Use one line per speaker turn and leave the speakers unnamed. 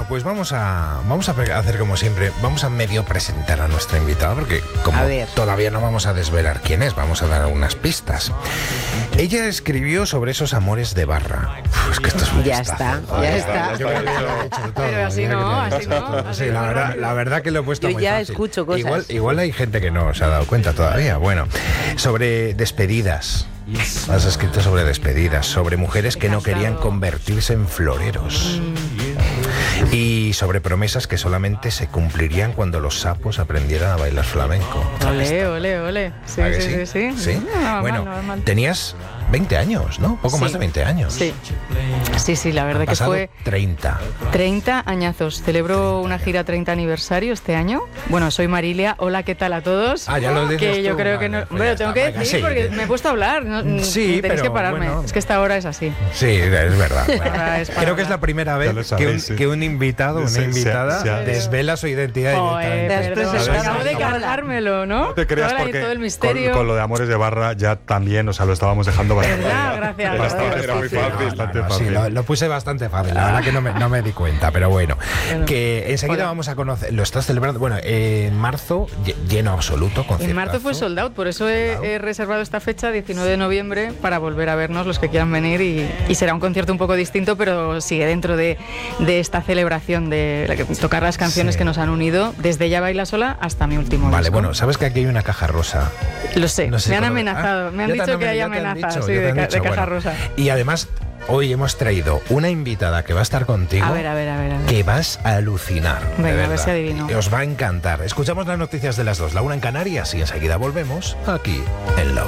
Bueno, pues vamos a hacer como siempre, vamos a medio presentar a nuestra invitada, porque como todavía no vamos a desvelar quién es, vamos a dar algunas pistas. Ella escribió sobre esos amores de barra. Es que esto es muy
Ya está.
Yo creo que ya lo he hecho todo.
Pero así no.
Sí, la verdad que lo he puesto
Yo
muy
ya
fácil.
escucho cosas.
Igual hay gente que no se ha dado cuenta todavía. Bueno, sobre despedidas. Has escrito sobre despedidas, sobre mujeres que no querían convertirse en floreros. Y sobre promesas que solamente se cumplirían cuando los sapos aprendieran a bailar flamenco.
Ole. Sí.
Bueno, tenías 20 años, ¿no? Poco más de 20 años.
Sí, la verdad que fue 30 añazos. Celebro una gira 30 aniversario este año. Bueno, soy Marilia. Hola, ¿qué tal a todos?
Ya lo dices
que yo
tú,
creo que no. Bueno, tengo que decir porque me he puesto a hablar.
Sí,
tenéis que pararme.
Bueno.
Es que esta hora es así.
Sí, es verdad.
Creo
que es la primera vez que un invitado, una invitada, desvela su identidad.
Acabo de cargármelo, ¿no?
No te creas, porque
todo el misterio.
Con lo de Amores de Barra ya también, lo estábamos dejando bastante.
Gracias.
Era muy bastante fácil.
Sí, lo puse bastante fácil, la verdad que no me di cuenta, pero bueno. Que enseguida vamos a conocer, lo estás celebrando, bueno, en marzo, lleno absoluto, conciertazo.
En marzo fue sold out, por eso he reservado esta fecha, 19 de noviembre, para volver a vernos los que quieran venir y será un concierto un poco distinto, pero sigue dentro de esta celebración de tocar las canciones que nos han unido, desde Ella baila sola hasta mi último disco.
Bueno, sabes que aquí hay una caja rosa.
Lo sé,
no sé
me han amenazado, me han dicho que hay amenazas de caja rosa.
Y además, hoy hemos traído una invitada que va a estar contigo.
A ver.
Que vas a alucinar.
Venga, a ver si adivino.
Os va a encantar. Escuchamos las noticias de las 2, la 1 en Canarias, y enseguida volvemos aquí en La